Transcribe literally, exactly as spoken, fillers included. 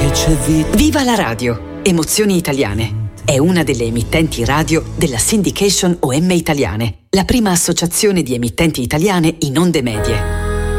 ricevuto. Viva la radio! Emozioni Italiane. È una delle emittenti radio della Syndication O M Italiane, la prima associazione di emittenti italiane in onde medie.